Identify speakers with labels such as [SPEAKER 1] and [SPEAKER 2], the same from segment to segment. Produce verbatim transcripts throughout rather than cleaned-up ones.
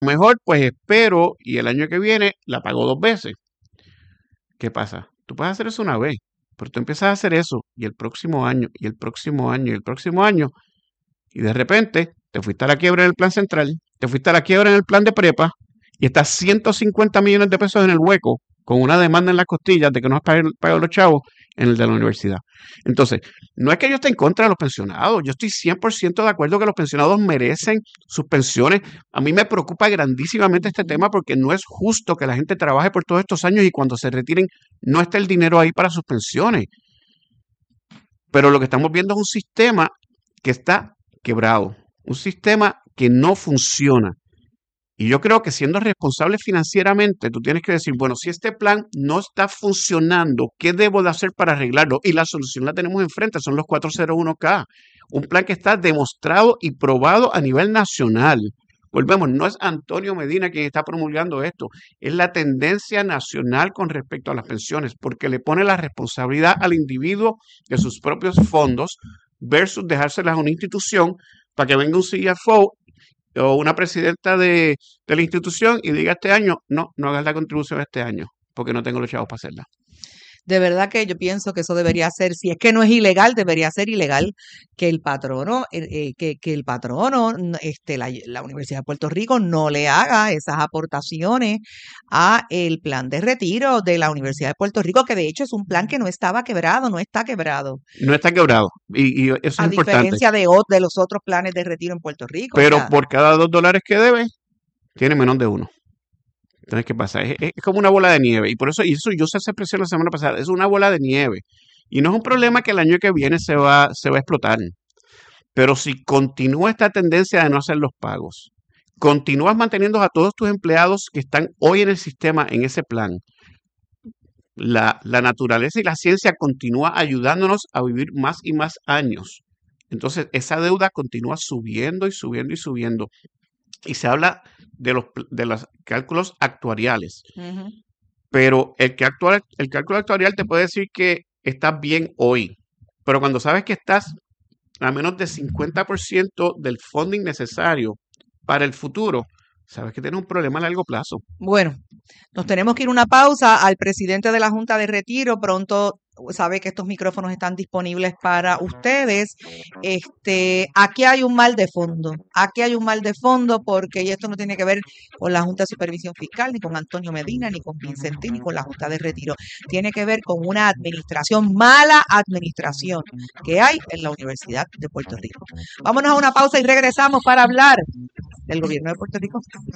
[SPEAKER 1] mejor pues espero y el año que viene la pago dos veces. ¿Qué pasa? Tú puedes hacer eso una vez, pero tú empiezas a hacer eso y el próximo año, y el próximo año, y el próximo año, y de repente te fuiste a la quiebra en el plan central, te fuiste a la quiebra en el plan de prepa, y estás ciento cincuenta millones de pesos en el hueco, con una demanda en las costillas de que no has pagado los chavos en el de la universidad. Entonces, no es que yo esté en contra de los pensionados, yo estoy cien por ciento de acuerdo que los pensionados merecen sus pensiones. A mí me preocupa grandísimamente este tema porque no es justo que la gente trabaje por todos estos años y cuando se retiren no esté el dinero ahí para sus pensiones. Pero lo que estamos viendo es un sistema que está quebrado, un sistema que no funciona. Y yo creo que siendo responsable financieramente, tú tienes que decir, bueno, si este plan no está funcionando, ¿qué debo de hacer para arreglarlo? Y la solución la tenemos enfrente, son los cuatrocientos uno K. Un plan que está demostrado y probado a nivel nacional. Volvemos, no es Antonio Medina quien está promulgando esto, es la tendencia nacional con respecto a las pensiones, porque le pone la responsabilidad al individuo de sus propios fondos versus dejárselas a una institución para que venga un C F O o una presidenta de, de la institución y diga este año, no, no hagas la contribución este año, porque no tengo los chavos para hacerla.
[SPEAKER 2] De verdad que yo pienso que eso debería ser, si es que no es ilegal, debería ser ilegal que el patrono, eh, que, que el patrono, este, la, la Universidad de Puerto Rico no le haga esas aportaciones a el plan de retiro de la Universidad de Puerto Rico, que de hecho es un plan que no estaba quebrado, no está quebrado.
[SPEAKER 1] No está quebrado, y, y eso es
[SPEAKER 2] a
[SPEAKER 1] importante.
[SPEAKER 2] A diferencia de, de los otros planes de retiro en Puerto Rico.
[SPEAKER 1] Pero
[SPEAKER 2] o sea,
[SPEAKER 1] por cada dos dólares que debe, tiene menos de uno. Entonces, ¿qué pasa? Es, es como una bola de nieve. Y por eso, y eso yo usé esa expresión la semana pasada, es una bola de nieve. Y no es un problema que el año que viene se va, se va a explotar. Pero si continúa esta tendencia de no hacer los pagos, continúas manteniendo a todos tus empleados que están hoy en el sistema, en ese plan, la, la naturaleza y la ciencia continúa ayudándonos a vivir más y más años. Entonces, esa deuda continúa subiendo y subiendo y subiendo. Y se habla de los, de los cálculos actuariales. Uh-huh. Pero el, que actual, el cálculo actuarial te puede decir que estás bien hoy. Pero cuando sabes que estás a menos de cincuenta por ciento del funding necesario para el futuro, sabes que tienes un problema a largo plazo.
[SPEAKER 2] Bueno, nos tenemos que ir a una pausa. Al presidente de la Junta de Retiro pronto sabe que estos micrófonos están disponibles para ustedes. Este, aquí hay un mal de fondo. Aquí hay un mal de fondo porque y esto no tiene que ver con la Junta de Supervisión Fiscal, ni con Antonio Medina, ni con Vincentín, ni con la Junta de Retiro. Tiene que ver con una administración, mala administración que hay en la Universidad de Puerto Rico. Vámonos a una pausa y regresamos para hablar del gobierno de Puerto Rico.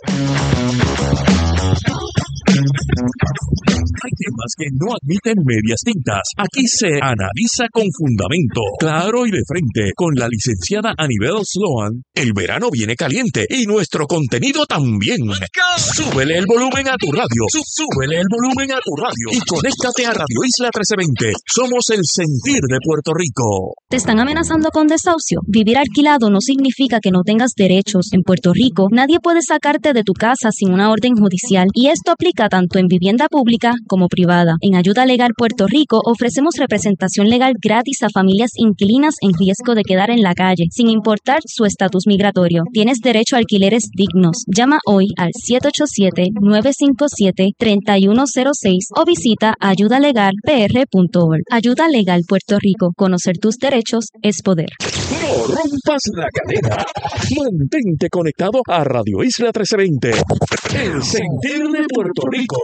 [SPEAKER 3] Hay temas que no admiten medias tintas. Aquí se analiza con fundamento, claro y de frente, con la licenciada Anibel Sloan. El verano viene caliente y nuestro contenido también. Súbele el volumen a tu radio. Súbele el volumen a tu radio y conéctate a Radio Isla trece veinte. Somos el sentir de Puerto Rico.
[SPEAKER 4] ¿Te están amenazando con desahucio? Vivir alquilado no significa que no tengas derechos. En Puerto Rico, nadie puede sacarte de tu casa sin una orden judicial y esto aplica tanto en vivienda pública como privada. En Ayuda Legal Puerto Rico ofrecemos representación legal gratis a familias inquilinas en riesgo de quedar en la calle, sin importar su estatus migratorio. Tienes derecho a alquileres dignos. Llama hoy al siete ocho siete, nueve cinco siete, tres uno cero seis o visita ayuda legal p r punto org. Ayuda Legal Puerto Rico. Conocer tus derechos es poder.
[SPEAKER 3] No rompas la cadena. Mantente conectado a Radio Isla trece veinte. El sentir de Puerto Rico.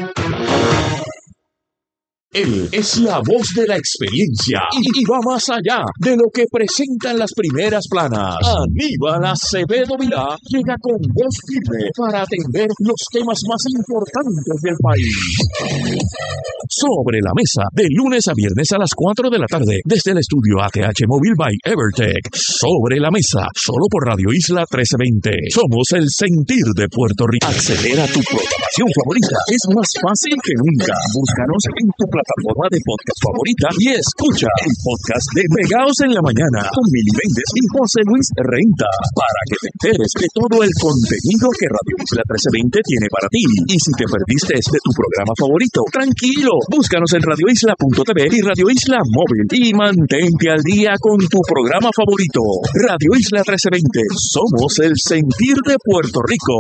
[SPEAKER 3] Él es la voz de la experiencia y, y va más allá de lo que presentan las primeras planas. Aníbal Acevedo Vilá llega con voz firme para atender los temas más importantes del país. Sobre la mesa, de lunes a viernes a las cuatro de la tarde, desde el estudio A T H Móvil by Evertech. Sobre la mesa, solo por Radio Isla trece veinte. Somos el sentir de Puerto Rico. Acceder a tu programación favorita es más fácil que nunca. Búscanos en tu plataforma de podcast favorita y escucha el podcast de Pegaos en la Mañana con Mili Méndez y José Luis Renta para que te enteres de todo el contenido que Radio Isla trece veinte tiene para ti. Y si te perdiste de tu programa favorito, tranquilo, búscanos en radio isla punto t v y Radio Isla Móvil y mantente al día con tu programa favorito. Radio Isla trece veinte, somos el sentir de Puerto Rico.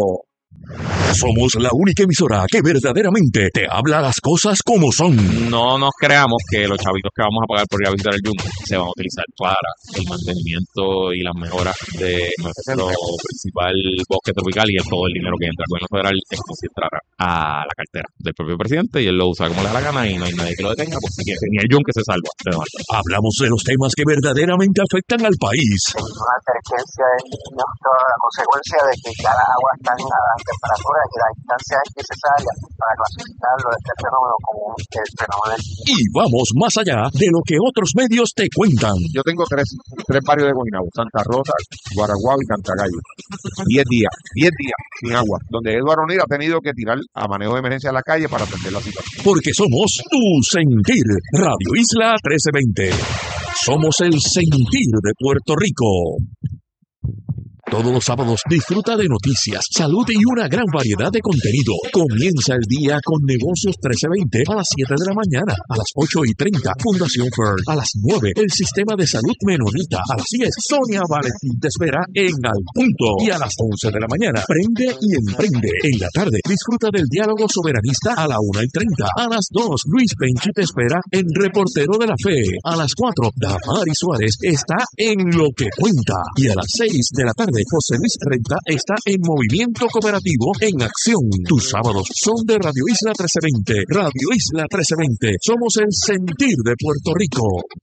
[SPEAKER 3] Somos la única emisora que verdaderamente te habla las cosas como son.
[SPEAKER 5] No nos creamos que los chavitos que vamos a pagar por ir a visitar el Yunque se van a utilizar para el mantenimiento y las mejoras de nuestro principal bosque tropical y el, todo el dinero que entra al gobierno federal es como si entrara a la cartera del propio presidente y él lo usa como le da la gana y no hay nadie que lo detenga porque ni el Yunque se salva.
[SPEAKER 3] Hablamos de los temas que verdaderamente afectan al país.
[SPEAKER 6] Una emergencia es la consecuencia de que cada agua está en la temperatura y la distancia es necesaria para clasificarlo este fenómeno como el fenómeno.
[SPEAKER 3] Y vamos más allá de lo que otros medios te cuentan.
[SPEAKER 7] Yo tengo tres, tres barrios de Guaynabo, Santa Rosa, Guaraguao y Cantagallo. Diez días, diez días sin agua, donde Eduardo O'Neill ha tenido que tirar a manejo de emergencia a la calle para atender la situación.
[SPEAKER 3] Porque somos tu sentir. Radio Isla trece veinte. Somos el sentir de Puerto Rico. Todos los sábados disfruta de noticias, salud y una gran variedad de contenido. Comienza el día con Negocios trece veinte a las siete de la mañana. A las ocho y treinta, Fundación Fern. A las nueve, el Sistema de Salud Menonita. A las diez, Sonia Valentín te espera en Al Punto. Y a las once de la mañana, Prende y Emprende. En la tarde, disfruta del diálogo soberanista a la una y treinta. A las dos, Luis Penchi te espera en Reportero de la Fe. A las cuatro, Damari Suárez está en Lo que Cuenta. Y a las seis de la tarde, José Luis Renta está en Movimiento Cooperativo en Acción. Tus sábados son de Radio Isla trece veinte. Radio Isla trece veinte. Somos el sentir de Puerto Rico.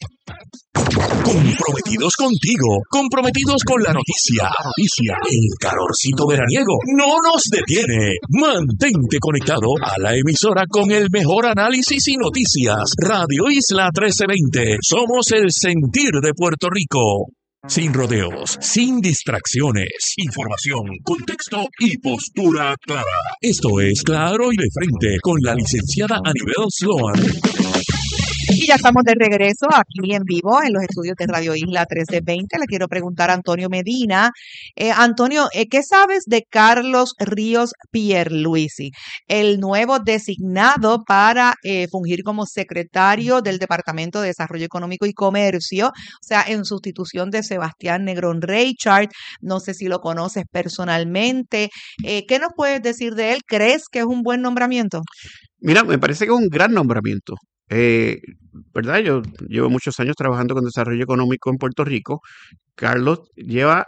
[SPEAKER 3] Comprometidos contigo, comprometidos con la noticia. La noticia, el calorcito veraniego no nos detiene. Mantente conectado a la emisora con el mejor análisis y noticias. Radio Isla trece veinte. Somos el sentir de Puerto Rico. Sin rodeos, sin distracciones, información, contexto y postura clara. Esto es Claro y de Frente con la licenciada Anibel Sloan.
[SPEAKER 2] Y ya estamos de regreso aquí en vivo en los estudios de Radio Isla trece veinte. Le quiero preguntar a Antonio Medina. Eh, Antonio, eh, ¿qué sabes de Carlos Ríos Pierluisi, el nuevo designado para eh, fungir como secretario del Departamento de Desarrollo Económico y Comercio? O sea, en sustitución de Sebastián Negrón Reichard. No sé si lo conoces personalmente. Eh, ¿Qué nos puedes decir de él? ¿Crees que es un buen nombramiento?
[SPEAKER 1] Mira, me parece que es un gran nombramiento. Eh, ¿verdad? Yo llevo muchos años trabajando con desarrollo económico en Puerto Rico. Carlos lleva,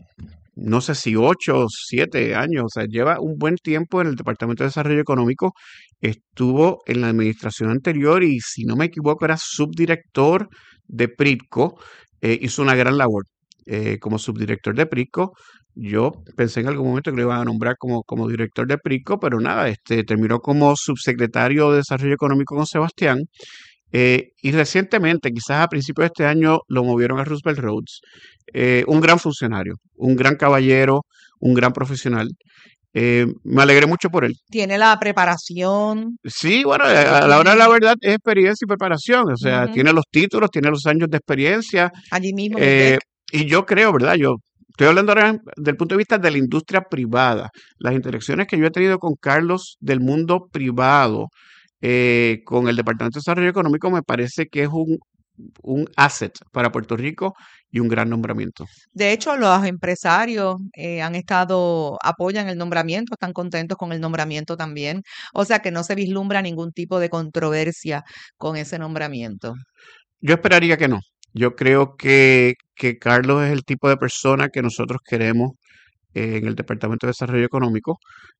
[SPEAKER 1] no sé si ocho o siete años, o sea, lleva un buen tiempo en el Departamento de Desarrollo Económico. Estuvo en la administración anterior y, si no me equivoco, era subdirector de PRITCO. Eh, hizo una gran labor eh, como subdirector de PRITCO. Yo pensé en algún momento que lo iban a nombrar como, como director de PRITCO, pero nada, este, terminó como subsecretario de Desarrollo Económico con Sebastián. Eh, y recientemente, quizás a principios de este año, lo movieron a Roosevelt Roads. Eh, un gran funcionario, un gran caballero, un gran profesional. Eh, me alegré mucho por él.
[SPEAKER 2] Tiene la preparación.
[SPEAKER 1] Sí, bueno, a la hora de la verdad es experiencia y preparación. O sea,
[SPEAKER 2] Uh-huh.
[SPEAKER 1] tiene los títulos, tiene los años de experiencia.
[SPEAKER 2] Allí mismo. en
[SPEAKER 1] Eh,
[SPEAKER 2] el
[SPEAKER 1] y yo creo, ¿verdad? Yo estoy hablando ahora del punto de vista de la industria privada. Las interacciones que yo he tenido con Carlos del mundo privado, eh, con el Departamento de Desarrollo Económico, me parece que es un, un asset para Puerto Rico y un gran nombramiento.
[SPEAKER 2] De hecho, los empresarios eh, han estado, apoyan el nombramiento, están contentos con el nombramiento también. O sea que no se vislumbra ningún tipo de controversia con ese nombramiento.
[SPEAKER 1] Yo esperaría que no. Yo creo que, que Carlos es el tipo de persona que nosotros queremos eh, en el Departamento de Desarrollo Económico,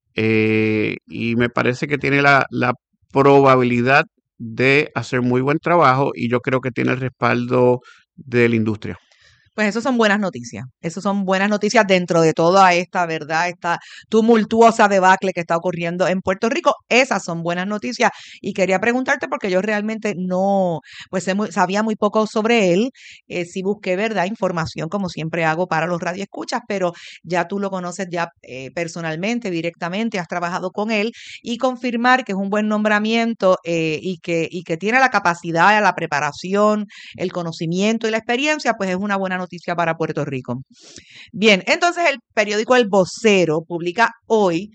[SPEAKER 1] eh, y me parece que tiene la, la probabilidad de hacer muy buen trabajo y yo creo que tiene el respaldo de la industria.
[SPEAKER 2] Pues eso son buenas noticias. Eso son buenas noticias dentro de toda esta, ¿verdad? Esta tumultuosa debacle que está ocurriendo en Puerto Rico. Esas son buenas noticias. Y quería preguntarte porque yo realmente no, pues sé muy- sabía muy poco sobre él. Eh, sí busqué, ¿verdad? Información como siempre hago para los radioescuchas, pero ya tú lo conoces ya eh, personalmente, directamente, has trabajado con él y confirmar que es un buen nombramiento eh, y que, y que tiene la capacidad, la preparación, el conocimiento y la experiencia, pues es una buena noticia para Puerto Rico. Bien, entonces el periódico El Vocero publica hoy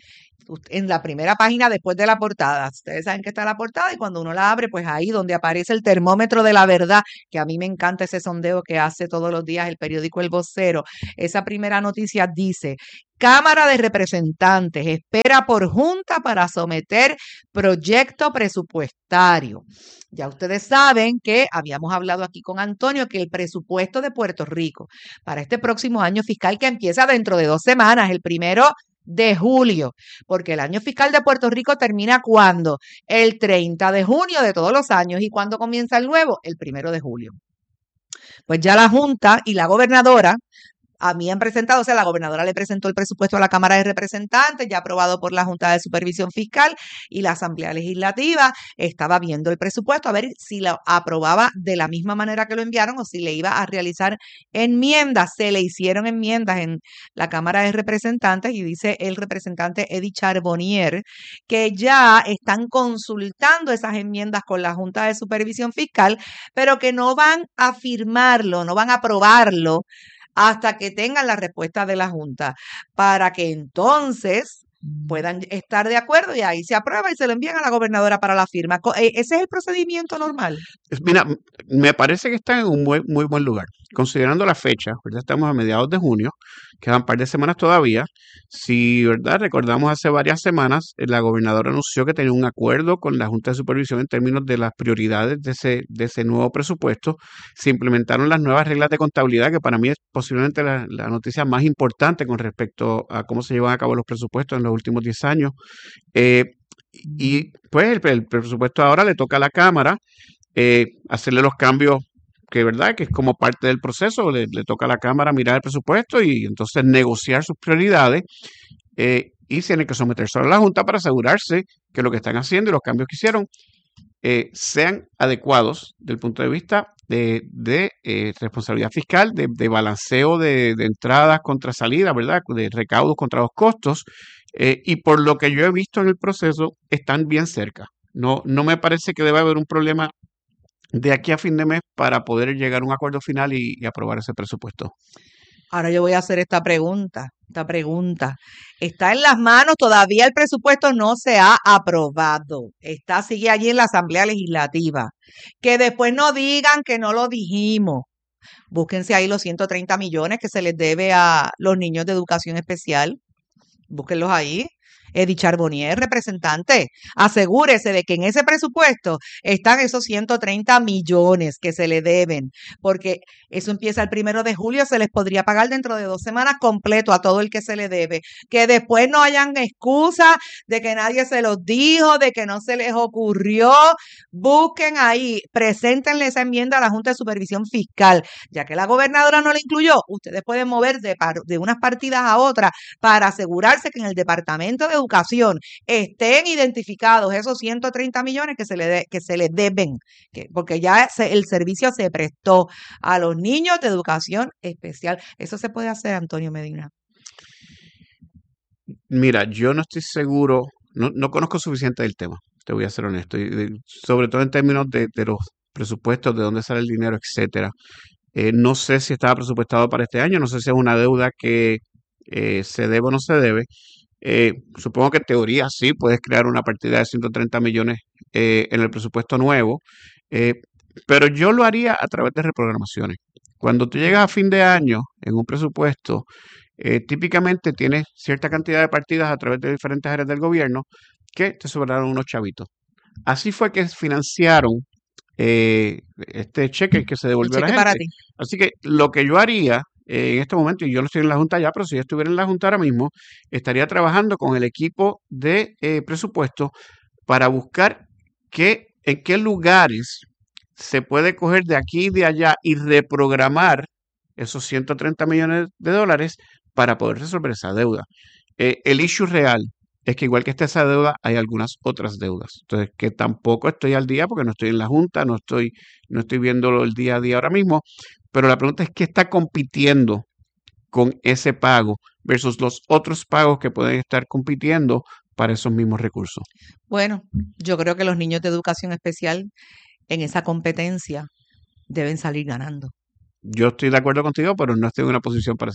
[SPEAKER 2] en la primera página después de la portada. Ustedes saben que está la portada y cuando uno la abre, pues ahí donde aparece el termómetro de la verdad, que a mí me encanta ese sondeo que hace todos los días el periódico El Vocero. Esa primera noticia dice: Cámara de Representantes espera por junta para someter proyecto presupuestario. Ya ustedes saben que habíamos hablado aquí con Antonio que el presupuesto de Puerto Rico para este próximo año fiscal, que empieza dentro de dos semanas, el primero de julio, porque el año fiscal de Puerto Rico termina ¿cuándo? El treinta de junio de todos los años. ¿Y cuándo comienza el nuevo? El primero de julio. Pues ya la Junta y la gobernadora a mí han presentado, o sea, la gobernadora le presentó el presupuesto a la Cámara de Representantes, ya aprobado por la Junta de Supervisión Fiscal, y la Asamblea Legislativa estaba viendo el presupuesto a ver si lo aprobaba de la misma manera que lo enviaron o si le iba a realizar enmiendas. Se le hicieron enmiendas en la Cámara de Representantes y dice el representante Eddie Charbonnier que ya están consultando esas enmiendas con la Junta de Supervisión Fiscal, pero que no van a firmarlo, no van a aprobarlo hasta que tengan la respuesta de la Junta, para que entonces puedan estar de acuerdo y ahí se aprueba y se lo envían a la gobernadora para la firma. Co- eh, Ese es el procedimiento normal.
[SPEAKER 1] Es- Mira, m- me parece que está en un muy, muy buen lugar. Considerando la fecha, ¿verdad? Estamos a mediados de junio, quedan un par de semanas todavía. Si, ¿verdad? Recordamos hace varias semanas, eh, la gobernadora anunció que tenía un acuerdo con la Junta de Supervisión en términos de las prioridades de ese, de ese nuevo presupuesto. Se implementaron las nuevas reglas de contabilidad, que para mí es posiblemente la, la noticia más importante con respecto a cómo se llevan a cabo los presupuestos en los últimos diez años. Eh, y pues el, el presupuesto ahora le toca a la Cámara eh, hacerle los cambios que, ¿verdad? Que es como parte del proceso, le, le toca a la Cámara mirar el presupuesto y entonces negociar sus prioridades eh, y tiene que someterse a la Junta para asegurarse que lo que están haciendo y los cambios que hicieron eh, sean adecuados desde el punto de vista de, de, eh, responsabilidad fiscal, de, de balanceo de, de entradas contra salidas, ¿verdad? De recaudos contra los costos. eh, y por lo que yo he visto en el proceso, están bien cerca. No, no me parece que deba haber un problema de aquí a fin de mes para poder llegar a un acuerdo final y, y aprobar ese presupuesto.
[SPEAKER 2] Ahora yo voy a hacer esta pregunta, esta pregunta. Está en las manos, todavía el presupuesto no se ha aprobado. Está, sigue allí en la Asamblea Legislativa. Que después no digan que no lo dijimos. Búsquense ahí los ciento treinta millones que se les debe a los niños de educación especial. Búsquenlos ahí. Eddie Charbonnier, representante, asegúrese de que en ese presupuesto están esos ciento treinta millones que se le deben, porque eso empieza el primero de julio, se les podría pagar dentro de dos semanas completo a todo el que se le debe. Que después no hayan excusas de que nadie se los dijo, de que no se les ocurrió. Busquen ahí, preséntenle esa enmienda a la Junta de Supervisión Fiscal. Ya que la gobernadora no la incluyó, ustedes pueden mover de, par- de unas partidas a otras para asegurarse que en el Departamento de Educación estén identificados esos ciento treinta millones que se le, de- que se le deben, que, porque ya se- el servicio se prestó a los niños de educación especial. Eso se puede hacer, Antonio Medina.
[SPEAKER 1] Mira, yo no estoy seguro, no, no conozco suficiente del tema, te voy a ser honesto, y de- sobre todo en términos de, de los presupuestos, de dónde sale el dinero, etcétera. Eh, no sé si estaba presupuestado para este año, no sé si es una deuda que eh, se debe o no se debe. Eh, supongo que en teoría sí puedes crear una partida de ciento treinta millones eh, en el presupuesto nuevo, eh, pero yo lo haría a través de reprogramaciones. Cuando tú llegas a fin de año en un presupuesto, eh, típicamente tienes cierta cantidad de partidas a través de diferentes áreas del gobierno que te sobraron unos chavitos. Así fue que financiaron eh, este cheque que se
[SPEAKER 2] El
[SPEAKER 1] devolvió a la
[SPEAKER 2] cheque para
[SPEAKER 1] gente.
[SPEAKER 2] ti.
[SPEAKER 1] Así que lo que yo haría eh, en este momento, y yo no estoy en la Junta ya, pero si yo estuviera en la Junta ahora mismo, estaría trabajando con el equipo de eh, presupuesto para buscar qué, en qué lugares se puede coger de aquí y de allá y reprogramar esos ciento treinta millones de dólares para poder resolver esa deuda. Eh, el issue real es que igual que está esa deuda, hay algunas otras deudas. Entonces, que tampoco estoy al día porque no estoy en la Junta, no estoy, no estoy viéndolo el día a día ahora mismo, pero la pregunta es qué está compitiendo con ese pago versus los otros pagos que pueden estar compitiendo para esos mismos recursos.
[SPEAKER 2] Bueno, yo creo que los niños de educación especial en esa competencia deben salir ganando.
[SPEAKER 1] Yo estoy de acuerdo contigo, pero no estoy en una posición para hacer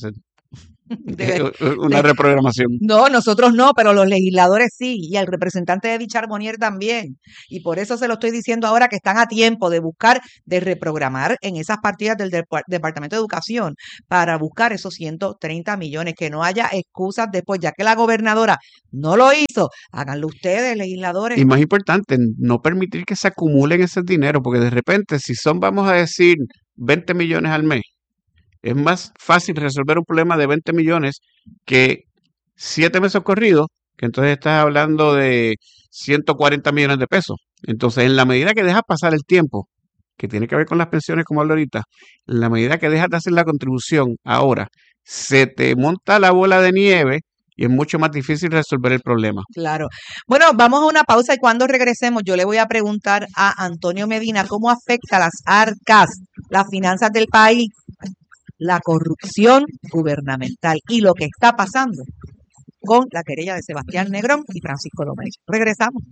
[SPEAKER 2] De-
[SPEAKER 1] Una
[SPEAKER 2] de-
[SPEAKER 1] reprogramación.
[SPEAKER 2] No, nosotros no, pero los legisladores sí, y el representante de Charbonnier también. Y por eso se lo estoy diciendo ahora que están a tiempo de buscar, de reprogramar en esas partidas del Depar- Departamento de Educación para buscar esos ciento treinta millones, que no haya excusas después, ya que la gobernadora no lo hizo, háganlo ustedes, legisladores.
[SPEAKER 1] Y más importante, no permitir que se acumulen ese dinero, porque de repente, si son, vamos a decir, veinte millones al mes, es más fácil resolver un problema de veinte millones que siete meses corridos, que entonces estás hablando de ciento cuarenta millones de pesos. Entonces, en la medida que dejas pasar el tiempo, que tiene que ver con las pensiones, como hablo ahorita, en la medida que dejas de hacer la contribución ahora, se te monta la bola de nieve y es mucho más difícil resolver el problema.
[SPEAKER 2] Claro. Bueno, vamos a una pausa y cuando regresemos yo le voy a preguntar a Antonio Medina cómo afecta las arcas, las finanzas del país, la corrupción gubernamental y lo que está pasando con la querella de Sebastián Negrón y Francisco López. Regresamos.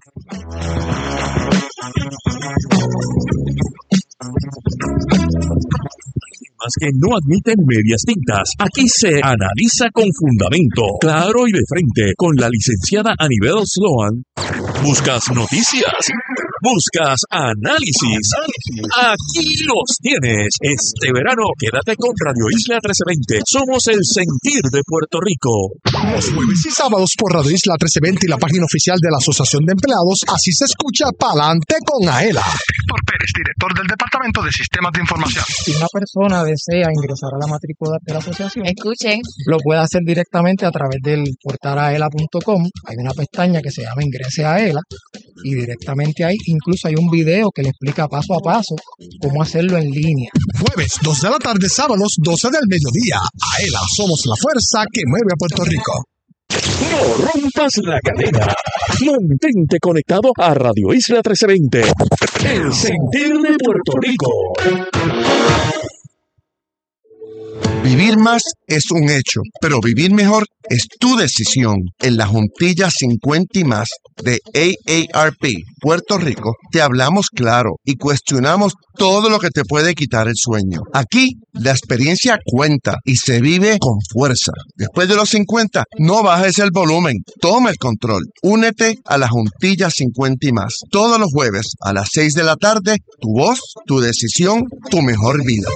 [SPEAKER 3] Temas que no admiten medias tintas. Aquí se analiza con fundamento, claro y de frente, con la licenciada Anibel Sloan. ¿Buscas noticias? ¿Buscas análisis? Aquí los tienes. Este verano quédate con Radio Isla trece veinte. Somos el sentir de Puerto Rico.
[SPEAKER 8] Los jueves y sábados por Radio Isla trece veinte y la página oficial de la Asociación de Empleados, así se escucha Pa'lante con Aela.
[SPEAKER 9] Héctor Pérez, director del Departamento de Sistemas de Información.
[SPEAKER 10] Si una persona desea ingresar a la matrícula de la asociación,
[SPEAKER 11] escuchen,
[SPEAKER 10] lo puede hacer directamente a través del portal aela punto com. Hay una pestaña que se llama Ingrese a Aela y directamente ahí incluso hay un video que le explica paso a paso cómo hacerlo en línea.
[SPEAKER 8] Jueves, dos de la tarde, sábados, doce del mediodía. Aela, somos la fuerza que mueve a Puerto Rico.
[SPEAKER 3] No rompas la cadena. Mantente conectado a Radio Isla trece veinte. El sentir de Puerto Rico.
[SPEAKER 12] Vivir más es un hecho, pero vivir mejor es tu decisión. En la Juntilla cincuenta y más de A A R P Puerto Rico te hablamos claro y cuestionamos todo lo que te puede quitar el sueño. Aquí la experiencia cuenta y se vive con fuerza. Después de los cincuenta, no bajes el volumen, toma el control. Únete a la Juntilla cincuenta y más. Todos los jueves a las seis de la tarde, tu voz, tu decisión, tu mejor vida.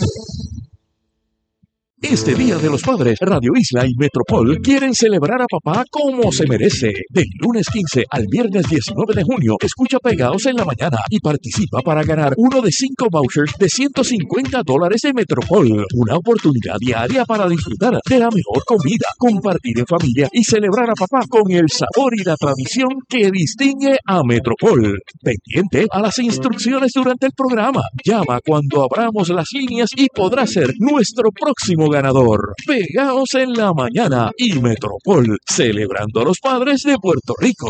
[SPEAKER 3] Este Día de los Padres, Radio Isla y Metropol quieren celebrar a papá como se merece. Del lunes quince al viernes diecinueve de junio, escucha Pegados en la Mañana y participa para ganar uno de cinco vouchers de ciento cincuenta dólares de Metropol. Una oportunidad diaria para disfrutar de la mejor comida, compartir en familia y celebrar a papá con el sabor y la tradición que distingue a Metropol. Pendiente a las instrucciones durante el programa. Llama cuando abramos las líneas y podrás ser nuestro próximo ganador. Pegaos en la Mañana y Metropol, celebrando a los padres de Puerto Rico.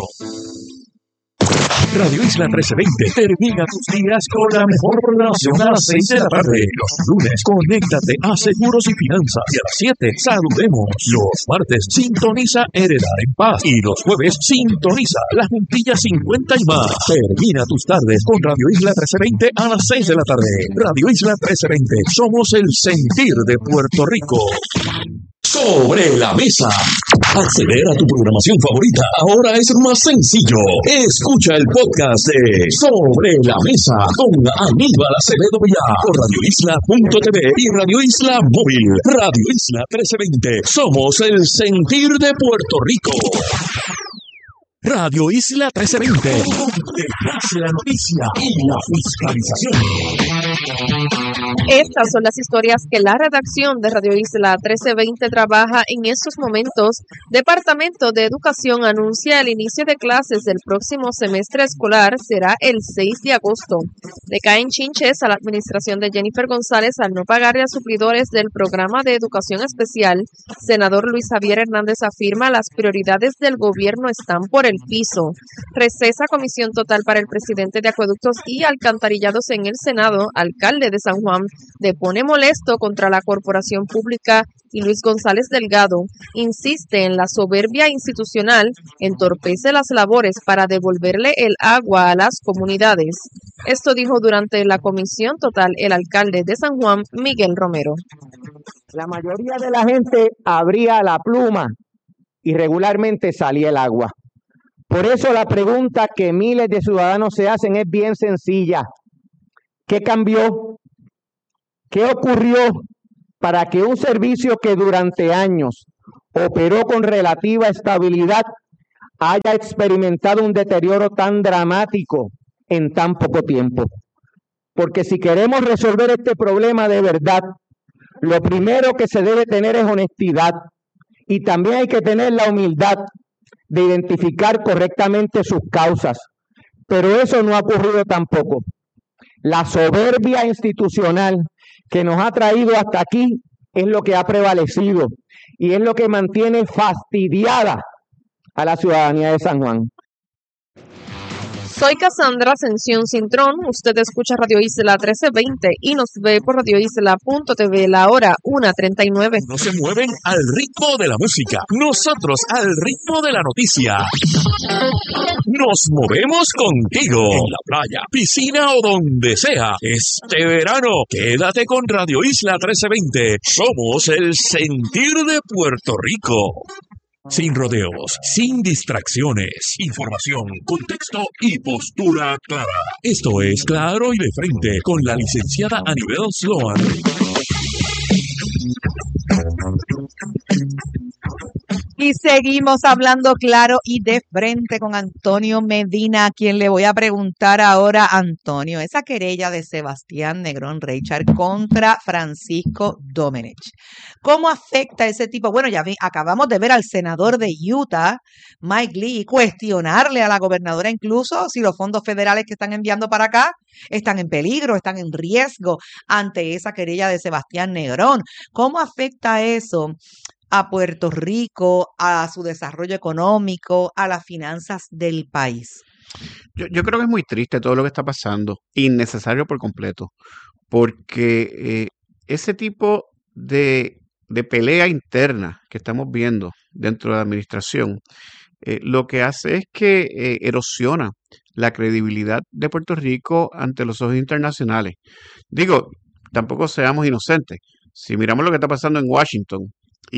[SPEAKER 3] Radio Isla trece veinte termina tus días con la mejor programación a las seis de la tarde. Los lunes, conéctate a Seguros y Finanzas. Y a las siete, saludemos. Los martes, sintoniza Heredar en Paz. Y los jueves, sintoniza La Juntilla cincuenta y más. Termina tus tardes con Radio Isla trece veinte a las seis de la tarde. Radio Isla trece veinte, somos el sentir de Puerto Rico. Sobre la mesa. Acceder a tu programación favorita ahora es más sencillo. Escucha el podcast de Sobre la Mesa con Aníbal Acevedo Vilá por radio isla punto t v y Radio Isla Móvil. Radio Isla trece veinte. Somos el sentir de Puerto Rico. Radio Isla trece veinte. Detrás de la noticia y la fiscalización.
[SPEAKER 11] Estas son las historias que la redacción de Radio Isla trece veinte trabaja en estos momentos. Departamento de Educación anuncia el inicio de clases del próximo semestre escolar será el seis de agosto. Le caen chinches a la administración de Jennifer González al no pagarle a suplidores del programa de educación especial. Senador Luis Javier Hernández afirma las prioridades del gobierno están por el piso. Recesa comisión total para el presidente de Acueductos y Alcantarillados en el Senado. Alcalde de San Juan depone molesto contra la corporación pública y Luis González Delgado insiste en la soberbia institucional, entorpece las labores para devolverle el agua a las comunidades. Esto dijo durante la comisión total el alcalde de San Juan, Miguel Romero.
[SPEAKER 13] La mayoría de la gente abría la pluma y regularmente salía el agua. Por eso la pregunta que miles de ciudadanos se hacen es bien sencilla. ¿Qué cambió? ¿Qué ocurrió para que un servicio que durante años operó con relativa estabilidad haya experimentado un deterioro tan dramático en tan poco tiempo? Porque si queremos resolver este problema de verdad, lo primero que se debe tener es honestidad y también hay que tener la humildad de identificar correctamente sus causas. Pero eso no ha ocurrido tampoco. La soberbia institucional que nos ha traído hasta aquí es lo que ha prevalecido y es lo que mantiene fastidiada a la ciudadanía de San Juan.
[SPEAKER 11] Soy Cassandra Ascensión Cintrón, usted escucha Radio Isla trece veinte y nos ve por radio isla punto t v, la hora una treinta y nueve.
[SPEAKER 3] No se mueven al ritmo de la música, nosotros al ritmo de la noticia. Nos movemos contigo en la playa, piscina o donde sea. Este verano, quédate con Radio Isla trece veinte. Somos el sentir de Puerto Rico. Sin rodeos, sin distracciones, información, contexto y postura clara. Esto es Claro y de Frente con la licenciada Anibel Sloan.
[SPEAKER 2] Y seguimos hablando claro y de frente con Antonio Medina, a quien le voy a preguntar ahora, Antonio, esa querella de Sebastián Negrón Reichard contra Francisco Domenech. ¿Cómo afecta ese tipo? Bueno, ya vi, acabamos de ver al senador de Utah, Mike Lee, cuestionarle a la gobernadora incluso si los fondos federales que están enviando para acá están en peligro, están en riesgo ante esa querella de Sebastián Negrón. ¿Cómo afecta eso a Puerto Rico, a su desarrollo económico, a las finanzas del país?
[SPEAKER 1] Yo, yo creo que es muy triste todo lo que está pasando, innecesario por completo, porque eh, ese tipo de, de pelea interna que estamos viendo dentro de la administración, eh, lo que hace es que eh, erosiona la credibilidad de Puerto Rico ante los ojos internacionales. Digo, tampoco seamos inocentes. Si miramos lo que está pasando en Washington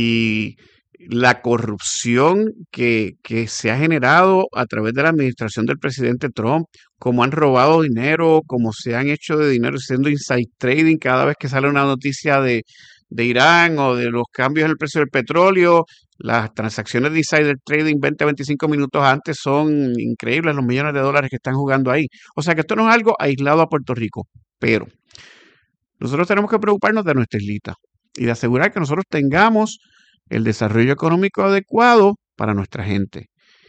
[SPEAKER 1] y la corrupción que, que se ha generado a través de la administración del presidente Trump, cómo han robado dinero, cómo se han hecho de dinero haciendo inside trading cada vez que sale una noticia de, de Irán o de los cambios en el precio del petróleo. Las transacciones de insider trading veinte a veinticinco minutos antes son increíbles, los millones de dólares que están jugando ahí. O sea que esto no es algo aislado a Puerto Rico, pero nosotros tenemos que preocuparnos de nuestra islita y de asegurar que nosotros tengamos el desarrollo económico adecuado para nuestra gente.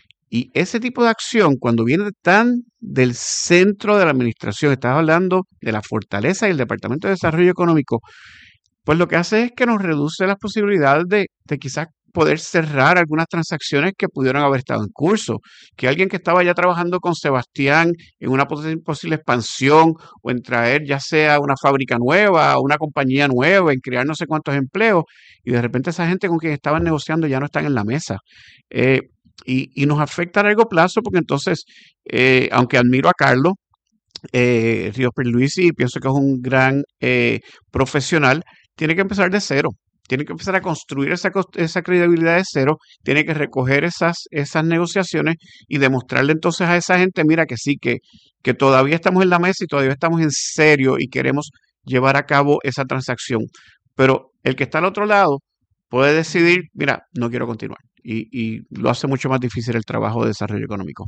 [SPEAKER 1] Y ese tipo de acción, cuando viene tan del centro de la administración, estás hablando de la fortaleza y el Departamento de Desarrollo Económico, pues lo que hace es que nos reduce las posibilidades de, de quizás poder cerrar algunas transacciones que pudieron haber estado en curso, que alguien que estaba ya trabajando con Sebastián en una pos- posible expansión o en traer ya sea una fábrica nueva o una compañía nueva, en crear no sé cuántos empleos, y de repente esa gente con quien estaban negociando ya no están en la mesa. Eh, y, y nos afecta a largo plazo porque entonces, eh, aunque admiro a Carlos eh, Ríos Pierluisi y pienso que es un gran eh, profesional, tiene que empezar de cero. Tiene que empezar a construir esa, esa credibilidad de cero, tiene que recoger esas, esas negociaciones y demostrarle entonces a esa gente, mira que sí, que, que todavía estamos en la mesa y todavía estamos en serio y queremos llevar a cabo esa transacción. Pero el que está al otro lado puede decidir, mira, no quiero continuar. Y, y lo hace mucho más difícil el trabajo de desarrollo económico.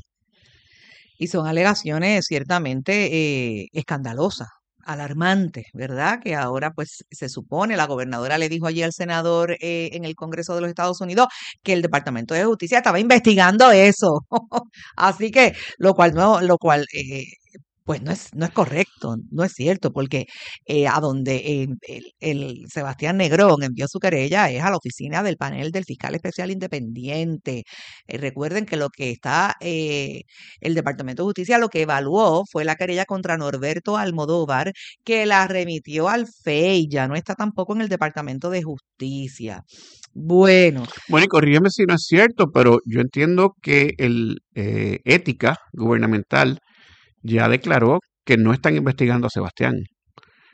[SPEAKER 2] Y son alegaciones ciertamente eh, escandalosas, alarmantes, ¿verdad? Que ahora pues se supone, la gobernadora le dijo allí al senador eh, en el Congreso de los Estados Unidos que el Departamento de Justicia estaba investigando eso. Así que, lo cual no, lo cual eh, pues no es, no es correcto, no es cierto, porque eh, a donde eh, el, el Sebastián Negrón envió su querella es a la oficina del panel del fiscal especial independiente. Eh, recuerden que lo que está eh, el Departamento de Justicia lo que evaluó fue la querella contra Norberto Almodóvar, que la remitió al F E I, ya no está tampoco en el Departamento de Justicia. Bueno.
[SPEAKER 1] Bueno, y corrígeme si no es cierto, pero yo entiendo que el eh, ética gubernamental ya declaró que no están investigando a Sebastián,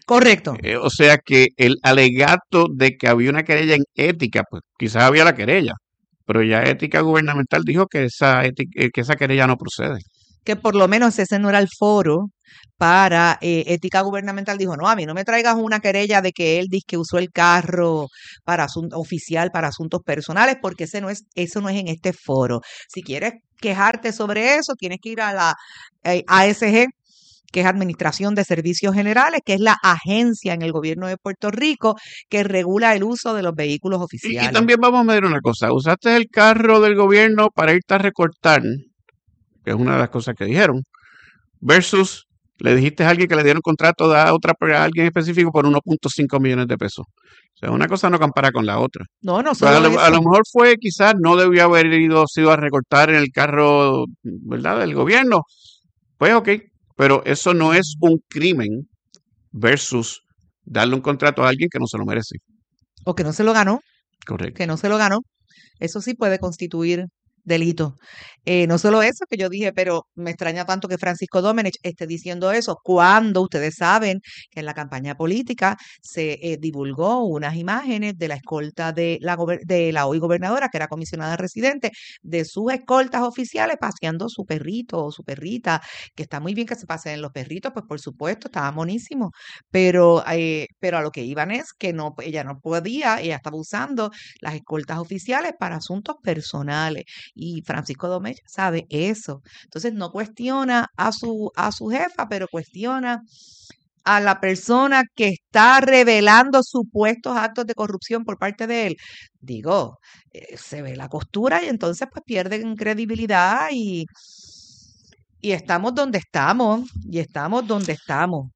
[SPEAKER 2] Correcto.
[SPEAKER 1] Eh, o sea que el alegato de que había una querella en ética, pues quizás había la querella, pero ya ética gubernamental dijo que esa, ética, eh, que esa querella no procede.
[SPEAKER 2] Que por lo menos ese no era el foro para eh, ética gubernamental. Dijo, no, a mí no me traigas una querella de que él dice que usó el carro para asun- oficial para asuntos personales, porque ese no es, eso no es en este foro. Si quieres quejarte sobre eso, tienes que ir a la eh, A S G, que es Administración de Servicios Generales, que es la agencia en el gobierno de Puerto Rico que regula el uso de los vehículos
[SPEAKER 1] Y, y
[SPEAKER 2] oficiales.
[SPEAKER 1] también vamos a medir una cosa, usaste el carro del gobierno para irte a recortar, que es una de las cosas que dijeron, versus le dijiste a alguien que le dieron contrato a otra a alguien específico por uno punto cinco millones de pesos. O sea, una cosa no compara con la otra.
[SPEAKER 2] No, no
[SPEAKER 1] Pues a,
[SPEAKER 2] solo
[SPEAKER 1] lo, a lo
[SPEAKER 2] eso.
[SPEAKER 1] mejor fue, quizás no debió haber ido sido a recortar en el carro, ¿verdad?, del gobierno. Pues ok, pero eso no es un crimen versus darle un contrato a alguien que no se lo merece.
[SPEAKER 2] O que no se lo ganó,
[SPEAKER 1] Correcto.
[SPEAKER 2] que no se lo ganó. Eso sí puede constituir delito. Eh, no solo eso, que yo dije, pero me extraña tanto que Francisco Domenech esté diciendo eso cuando ustedes saben que en la campaña política se eh, divulgó unas imágenes de la escolta de la, gober- de la hoy gobernadora, que era comisionada residente, de sus escoltas oficiales paseando su perrito o su perrita, que está muy bien que se paseen los perritos, pues por supuesto, estaba monísimo, pero, eh, pero a lo que iban es que no, ella no podía, ella estaba usando las escoltas oficiales para asuntos personales. Y Francisco Domecq sabe eso. Entonces no cuestiona a su, a su jefa, pero cuestiona a la persona que está revelando supuestos actos de corrupción por parte de él. Digo, eh, se ve la costura y entonces pues pierden credibilidad y, y estamos donde estamos, y estamos donde estamos.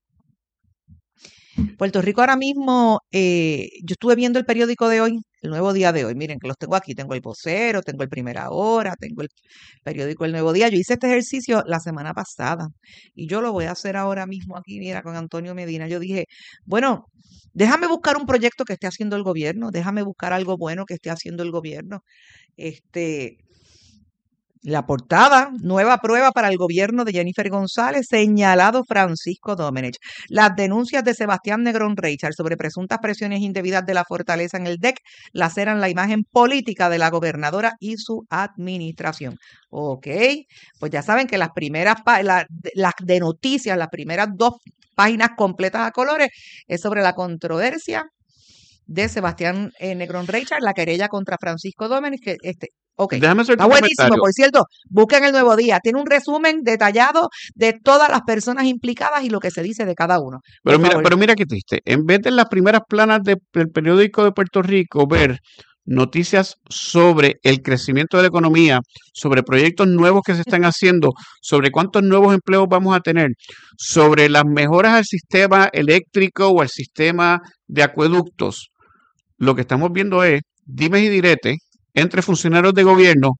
[SPEAKER 2] Puerto Rico ahora mismo, eh, yo estuve viendo el periódico de hoy, el Nuevo Día de hoy, miren que los tengo aquí, tengo el Vocero, tengo el Primera Hora, tengo el periódico El Nuevo Día. Yo hice este ejercicio la semana pasada y yo lo voy a hacer ahora mismo aquí, mira, con Antonio Medina. Yo dije, bueno, déjame buscar un proyecto que esté haciendo el gobierno, déjame buscar algo bueno que esté haciendo el gobierno. Este, la portada, nueva prueba para el gobierno de Jennifer González, señalado Francisco Domenech. Las denuncias de Sebastián Negrón Reichard sobre presuntas presiones indebidas de la fortaleza en el D E C laceran la imagen política de la gobernadora y su administración. Ok, pues ya saben que las primeras, la, las de noticias, las primeras dos páginas completas a colores es sobre la controversia de Sebastián eh, Negrón Reichard, la querella contra Francisco Domenech, que este, ok,
[SPEAKER 1] Déjame hacer
[SPEAKER 2] está
[SPEAKER 1] un
[SPEAKER 2] buenísimo,
[SPEAKER 1] comentario.
[SPEAKER 2] por cierto, busquen el Nuevo Día, tiene un resumen detallado de todas las personas implicadas y lo que se dice de cada uno.
[SPEAKER 1] Pero
[SPEAKER 2] Por
[SPEAKER 1] mira,
[SPEAKER 2] favor.
[SPEAKER 1] pero mira qué triste. En vez de las primeras planas de- del periódico de Puerto Rico ver noticias sobre el crecimiento de la economía, sobre proyectos nuevos que se están haciendo, sobre cuántos nuevos empleos vamos a tener, sobre las mejoras al sistema eléctrico o al sistema de acueductos, lo que estamos viendo es dimes y diretes entre funcionarios de gobierno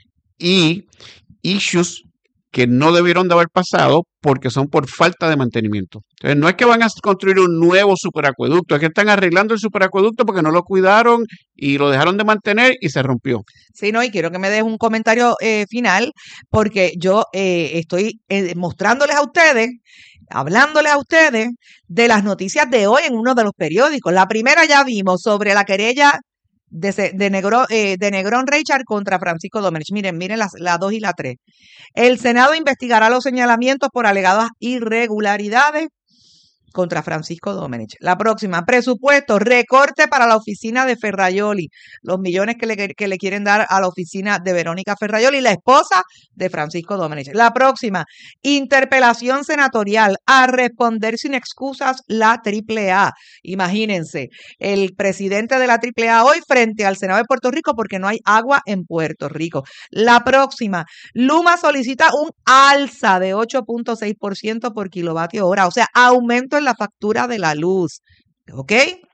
[SPEAKER 1] y issues que no debieron de haber pasado porque son por falta de mantenimiento. Entonces, no es que van a construir un nuevo superacueducto, es que están arreglando el superacueducto porque no lo cuidaron y lo dejaron de mantener y se rompió.
[SPEAKER 2] Sí, no, y quiero que me des un comentario eh, final, porque yo eh, estoy eh, mostrándoles a ustedes, hablándoles a ustedes de las noticias de hoy en uno de los periódicos. La primera ya vimos sobre la querella de, se- de, Negro, eh, de Negrón Reichard contra Francisco Domenech. Miren, miren las la dos y la tres. El Senado investigará los señalamientos por alegadas irregularidades contra Francisco Domenech. La próxima, presupuesto, recorte para la oficina de Ferrayoli, los millones que le, que le quieren dar a la oficina de Verónica Ferrayoli, la esposa de Francisco Domenech. La próxima, interpelación senatorial, a responder sin excusas la triple A. Imagínense, el presidente de la triple A hoy frente al Senado de Puerto Rico porque no hay agua en Puerto Rico. La próxima, Luma solicita un alza de ocho punto seis por ciento por kilovatio hora, o sea, aumento en la factura de la luz. ¿Ok?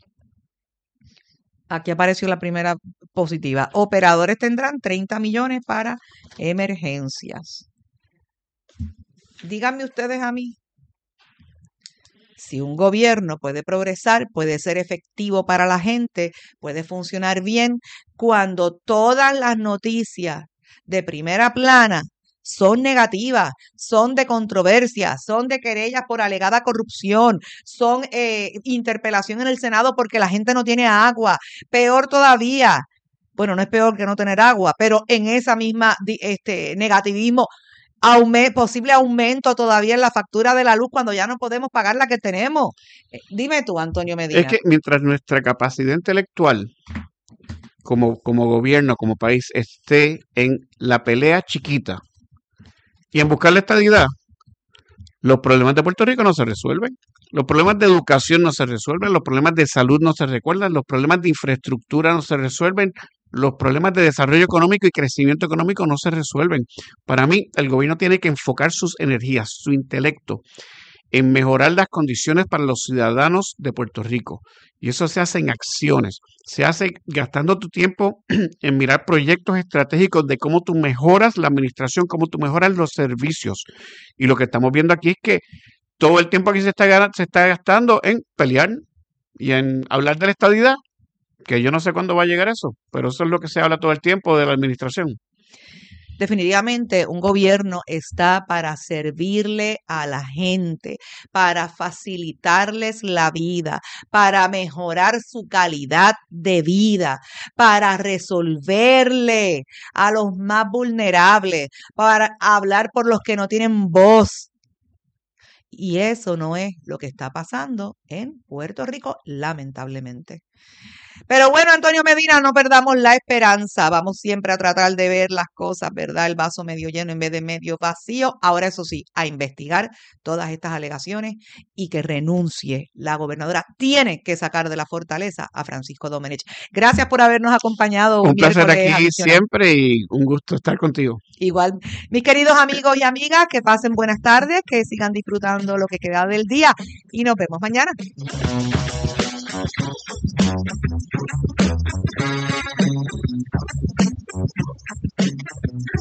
[SPEAKER 2] Aquí apareció la primera positiva. Operadores tendrán treinta millones para emergencias. Díganme ustedes a mí, si un gobierno puede progresar, puede ser efectivo para la gente, puede funcionar bien, cuando todas las noticias de primera plana son negativas, son de controversia, son de querellas por alegada corrupción, son eh, interpelación en el Senado porque la gente no tiene agua. Peor todavía, bueno, no es peor que no tener agua, pero en esa misma este, negativismo, aume, posible aumento todavía en la factura de la luz cuando ya no podemos pagar la que tenemos. Eh, dime tú, Antonio Medina.
[SPEAKER 1] Es que mientras nuestra capacidad intelectual como, como gobierno, como país, esté en la pelea chiquita y en buscar la estadidad, los problemas de Puerto Rico no se resuelven, los problemas de educación no se resuelven, los problemas de salud no se recuerdan, los problemas de infraestructura no se resuelven, los problemas de desarrollo económico y crecimiento económico no se resuelven. Para mí, el gobierno tiene que enfocar sus energías, su intelecto, en mejorar las condiciones para los ciudadanos de Puerto Rico. Y eso se hace en acciones, se hace gastando tu tiempo en mirar proyectos estratégicos de cómo tú mejoras la administración, cómo tú mejoras los servicios. Y lo que estamos viendo aquí es que todo el tiempo aquí se está, se está gastando en pelear y en hablar de la estadidad, que yo no sé cuándo va a llegar eso, pero eso es lo que se habla todo el tiempo de la administración.
[SPEAKER 2] Definitivamente un gobierno está para servirle a la gente, para facilitarles la vida, para mejorar su calidad de vida, para resolverle a los más vulnerables, para hablar por los que no tienen voz. Y eso no es lo que está pasando en Puerto Rico, lamentablemente. Pero bueno, Antonio Medina, no perdamos la esperanza. Vamos siempre a tratar de ver las cosas, ¿verdad? El vaso medio lleno en vez de medio vacío. Ahora, eso sí, a investigar todas estas alegaciones y que renuncie la gobernadora. Tiene que sacar de la fortaleza a Francisco Domenech. Gracias por habernos acompañado.
[SPEAKER 1] Un placer aquí siempre y un gusto estar contigo.
[SPEAKER 2] Igual, mis queridos amigos y amigas, que pasen buenas tardes, que sigan disfrutando lo que queda del día y nos vemos mañana. Thank you.